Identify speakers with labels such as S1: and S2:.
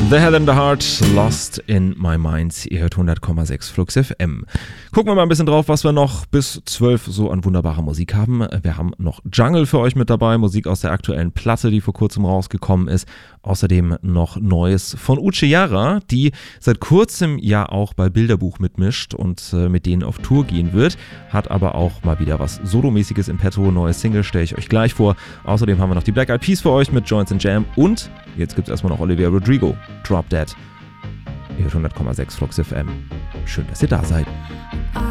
S1: The Head and the Heart, Lost in My Mind. Ihr hört 100,6 Flux FM. Gucken wir mal ein bisschen drauf, was wir noch bis 12 so an wunderbarer Musik haben. Wir haben noch Jungle für euch mit dabei, Musik aus der aktuellen Platte, die vor kurzem rausgekommen ist. Außerdem noch Neues von Uche Jara, die seit kurzem ja auch bei Bilderbuch mitmischt und mit denen auf Tour gehen wird. Hat aber auch mal wieder was Solomäßiges im Petto. Neue Single stelle ich euch gleich vor. Außerdem haben wir noch die Black Eyed Peas für euch mit Joints and Jam. Und jetzt gibt es erstmal noch Olivia Rodrigo, Drop Dead. Ihr hört 100,6 Flux FM. Schön, dass ihr da seid.